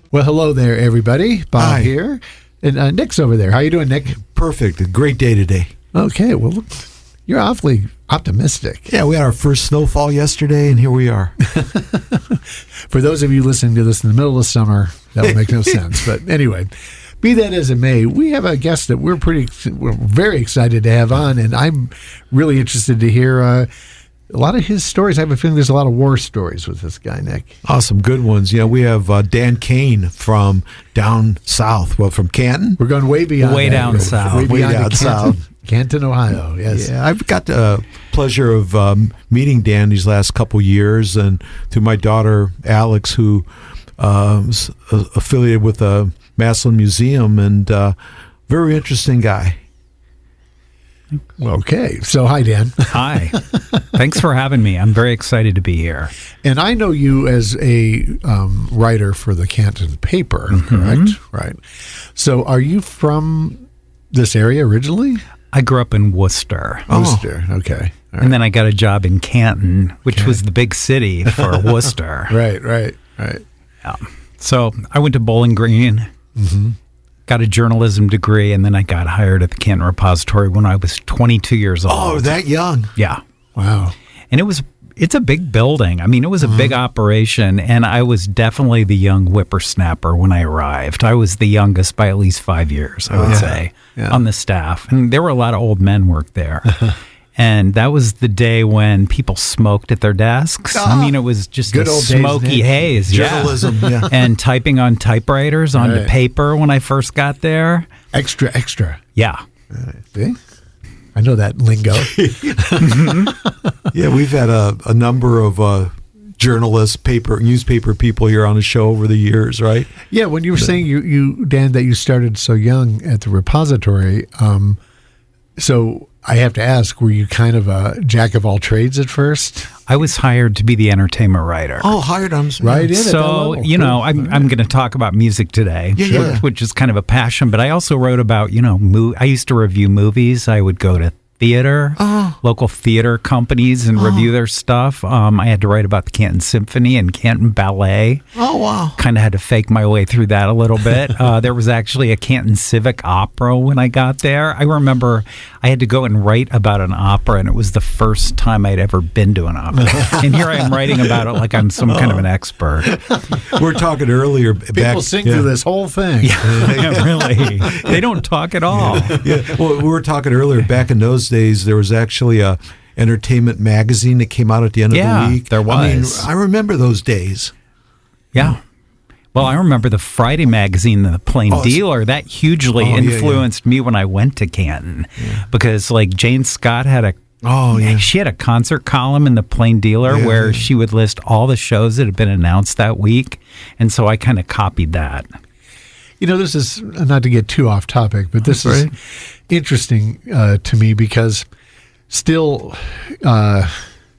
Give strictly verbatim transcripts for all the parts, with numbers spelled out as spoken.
Well, hello there, everybody. Bob Hi. here. And uh, Nick's over there. How you doing, Nick? Perfect. A great day today. Okay, well, look, you're awfully optimistic. Yeah, we had our first snowfall yesterday, and here we are. For those of you listening to this in the middle of summer, that would make no sense. But anyway, be that as it may, we have a guest that we're pretty, we're very excited to have on, and I'm really interested to hear uh, a lot of his stories. I have a feeling there's a lot of war stories with this guy, Nick. Awesome, good ones. Yeah, we have uh, Dan Kane from down south. Well, from Canton. We're going way beyond Way that. down Way south. Way Way beyond down Canton, south. Canton, Ohio. Yes. Yeah, I've got the pleasure of um, meeting Dan these last couple years, and through my daughter Alex, who uh, is uh, affiliated with the Massillon Museum, and uh, very interesting guy. Okay. So, hi, Dan. Hi. Thanks for having me. I'm very excited to be here. And I know you as a um, writer for the Canton paper, Mm-hmm. correct? Right. So, are you from this area originally? I grew up in Worcester. Oh. Worcester. Okay. All right. And then I got a job in Canton, which was the big city for Worcester. Right, right, right. Yeah. So I went to Bowling Green, Mm-hmm. got a journalism degree, and then I got hired at the Canton Repository when I was twenty-two years old. Oh, that young. Yeah. Wow. And it was, it's a big building. I mean, it was a big operation, and I was definitely the young whippersnapper when I arrived. I was the youngest by at least five years, I would Yeah. say, Yeah. on the staff. And there were a lot of old men worked there. And that was the day when people smoked at their desks. I Ah. mean, it was just Good a old days, smoky Nick. haze. yeah. Journalism, yeah. And typing on typewriters onto Right. paper when I first got there. Extra, extra. Yeah. See? I know that lingo. Yeah, we've had a, a number of uh, journalists, paper, newspaper people here on the show over the years, right? Yeah, when you were saying, you, you Dan, that you started so young at the repository, um, so I have to ask, were you kind of a jack of all trades at first? I was hired to be the entertainment writer. Oh, hired on Right in at that So, level. you know, Cool. I'm, I'm going to talk about music today, Yeah, which, yeah. which is kind of a passion, but I also wrote about, you know, mo- I used to review movies. I would go to theater, Oh. local theater companies and review their stuff. Um, I had to write about the Canton Symphony and Canton Ballet. Oh, wow. Kind of had to fake my way through that a little bit. Uh, there was actually a Canton Civic Opera when I got there. I remember I had to go and write about an opera, and it was the first time I'd ever been to an opera. And here I am writing about it like I'm some kind of an expert. We were talking earlier. People back, sing yeah. through this whole thing. Yeah, really. They don't talk at all. Yeah, well, we were talking earlier. Back in those days, there was actually a entertainment magazine that came out at the end Yeah, of the week. there I mean, was. I remember those days. Yeah. Well, I remember the Friday magazine, The Plain Oh, it's- Dealer. That hugely Oh, yeah, yeah. influenced me when I went to Canton because, like, Jane Scott had a Oh, yeah. she had a concert column in The Plain Dealer Yeah, where yeah. she would list all the shows that had been announced that week, and so I kind of copied that. You know, this is not to get too off topic, but this That's is right. interesting uh, to me because still uh,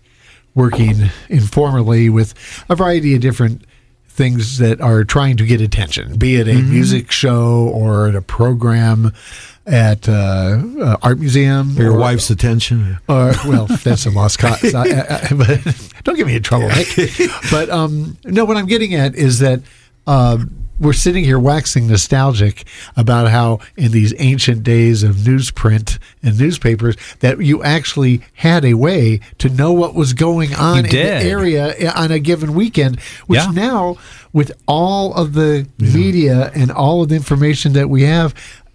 working informally with a variety of different things that are trying to get attention, be it a Mm-hmm. music show or at a program at uh, uh, art museum. For your or, wife's attention. Or, well, that's a lost cause. I, I, I, but don't get me in trouble, Nick. But um, no, what I'm getting at is that uh, we're sitting here waxing nostalgic about how in these ancient days of newsprint and newspapers that you actually had a way to know what was going on You in did. the area on a given weekend, which Yeah. now with all of the media and all of the information that we have,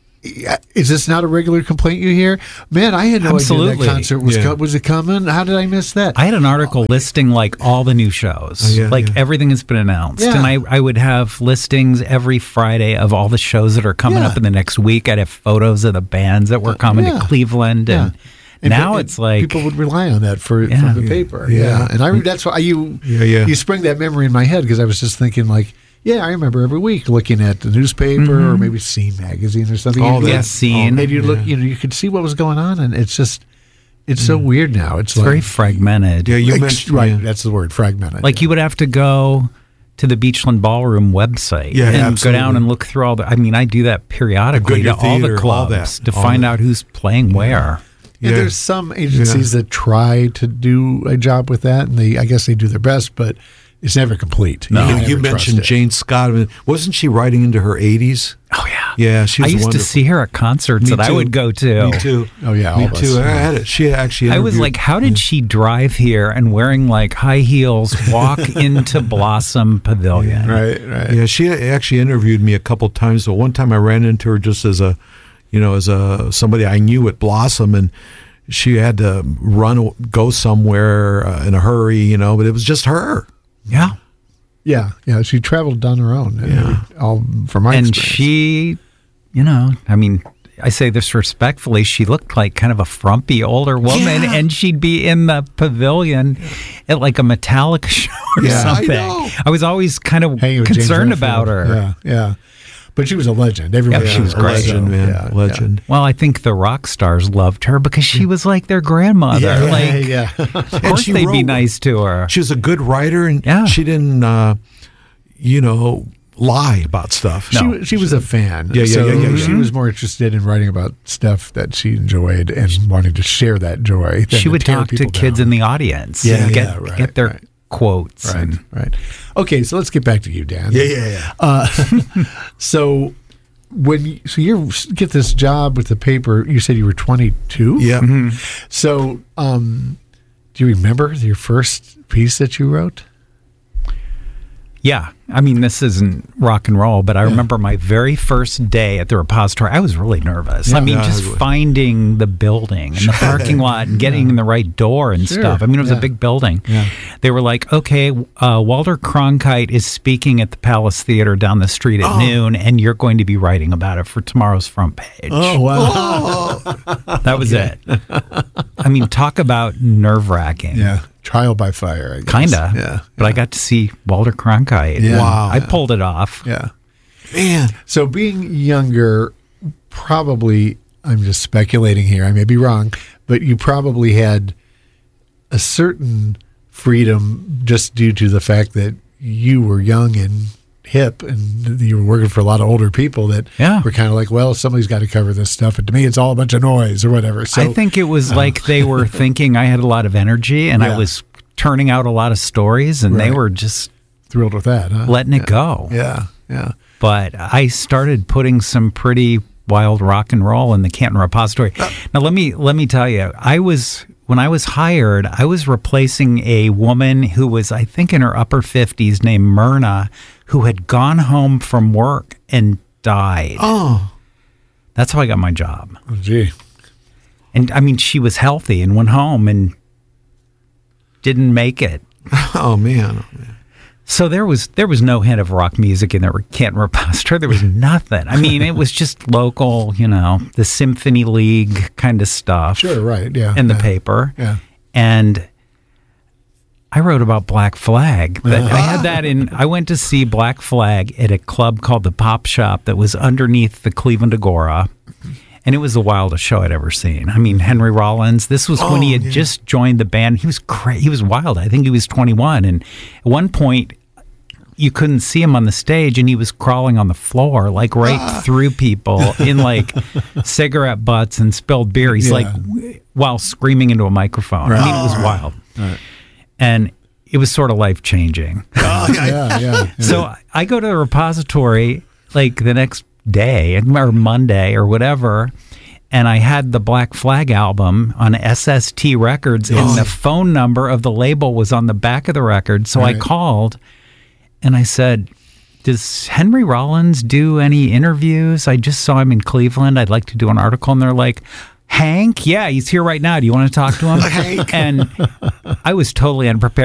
is this not a regular complaint you hear? Man, I had no idea Absolutely. that concert was Yeah. co- was it coming? How did I miss that? I had an article listing like all the new shows, Oh, yeah, like yeah. everything has been announced, Yeah. and I, I would have listings every Friday of all the shows that are coming Yeah. up in the next week. I'd have photos of the bands that were coming yeah. to Cleveland, Yeah. and, And now pe- it's like people would rely on that for Yeah. from the paper. Yeah, Yeah. and I that's why you Yeah, yeah. you spring that memory in my head because I was just thinking like. Yeah, I remember every week looking at the newspaper or maybe Scene magazine or something. Oh, You'd yeah, look- Scene. and you look, Yeah. you know, you could see what was going on, and it's just, it's so weird now. It's, it's like, very fragmented. Yeah, you ex- mentioned right. yeah. That's the word, fragmented. Like you would have to go to the Beachland Ballroom website Yeah, and absolutely. go down and look through all the. I mean, I do that periodically Go to to all the theater, all clubs that, to all find that. out who's playing where. And Yeah. there's some agencies that try to do a job with that, and they, I guess, they do their best, but it's never complete. You, can you never mentioned trust it. Jane Scott. I mean, wasn't she writing into her eighties? Oh yeah, Yeah, she I was used wonderful. to see her at concerts Me that I too. would go to. Me too. Oh, yeah, all me of us. too. I had it. She actually. I was interviewed- like, how did she drive here and wearing like high heels walk into Blossom Pavilion? Right, right. Yeah, she actually interviewed me a couple times. But one time I ran into her just as a, you know, as a somebody I knew at Blossom, and she had to run, go somewhere uh, in a hurry, you know. But it was just her. Yeah. Yeah, yeah. She traveled on her own. Yeah. all from my And experience. she, you know, I mean, I say this respectfully, she looked like kind of a frumpy older woman, Yeah. and she'd be in the pavilion at like a Metallica show or Yeah, I something. know. I was always kind of Hanging with James concerned Hetfield. about her. Yeah, yeah. But she was a legend. Everyone Yeah, she was a great. legend, man, Yeah, legend. Well, I think the rock stars loved her because she was like their grandmother. Yeah, like, yeah, yeah. of course she they'd be wrote- nice to her. She was a good writer, and Yeah. she didn't, uh, you know, lie about stuff. She, wa- she was a fan. Yeah, yeah, so yeah, yeah, yeah. She was more interested in writing about stuff that she enjoyed and wanting to share that joy. than She would tear talk to people kids down. in the audience. Yeah, and get, yeah, right, get their right. quotes. Right, And, right. Okay, so let's get back to you, Dan. Yeah, yeah, yeah. Uh, so when you, so you get this job with the paper, you said you were twenty-two. Yeah. So, um, do you remember your first piece that you wrote? yeah. I mean, this isn't rock and roll, but I remember my very first day at the repository. I was really nervous. I mean, Yeah, just I would. finding the building and the parking lot and getting in the right door and Sure, stuff. I mean, it was yeah. a big building. Yeah. They were like, okay, uh, Walter Cronkite is speaking at the Palace Theater down the street at Oh. noon, and you're going to be writing about it for tomorrow's front page. Oh wow! That was it. I mean, talk about nerve wracking. Yeah, trial by fire. I guess. Kinda. Yeah, But I got to see Walter Cronkite. Yeah. Wow. I pulled it off. yeah. Man. So being younger, probably, I'm just speculating here, I may be wrong, but you probably had a certain freedom just due to the fact that you were young and hip and you were working for a lot of older people that Yeah. were kind of like, well, somebody's got to cover this stuff. And to me, it's all a bunch of noise or whatever. So I think it was like they were thinking I had a lot of energy and Yeah. I was turning out a lot of stories and they Right. were just thrilled with that, huh? letting it go. Yeah, yeah. But I started putting some pretty wild rock and roll in the Canton Repository. Now let me let me tell you, I was when I was hired, I was replacing a woman who was I think in her upper fifties named Myrna, who had gone home from work and died. Oh. That's how I got my job. Oh, gee. And I mean, she was healthy and went home and didn't make it. Oh, man. Oh, man. So there was there was no hint of rock music in the Canton Repository. There was nothing. I mean, it was just local, you know, the Symphony League kind of stuff. Sure, right, yeah. In the yeah. paper. Yeah. And I wrote about Black Flag. But I had that in. I went to see Black Flag at a club called the Pop Shop that was underneath the Cleveland Agora. And it was the wildest show I'd ever seen. I mean, Henry Rollins. This was when he had yeah. just joined the band. He was cra- He was wild. I think he was twenty-one. And at one point, you couldn't see him on the stage, and he was crawling on the floor, like right through people in like cigarette butts and spilled beer. He's Yeah. like w- while screaming into a microphone. I mean, it was wild, and it was sort of life changing. Yeah, yeah. yeah. So I go to the repository like the next day or Monday or whatever, and I had the Black Flag album on S S T Records, and the phone number of the label was on the back of the record. So Right. I called and I said, does Henry Rollins do any interviews? I just saw him in Cleveland. I'd like to do an article. And they're like, Hank? Yeah, he's here right now. Do you want to talk to him? And I was totally unprepared.